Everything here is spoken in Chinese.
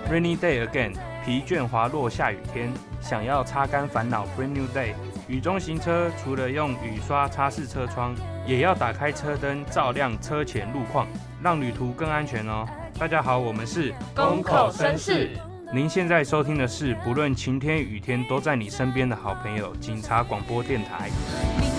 Rainy day again， 疲倦滑落下雨天，想要擦干烦恼 Brand new day。雨中行车，除了用雨刷擦拭车窗，也要打开车灯，照亮车前路况，让旅途更安全哦。大家好，我们是公口绅士。 您现在收听的是不论晴天雨天都在你身边的好朋友警察广播电台。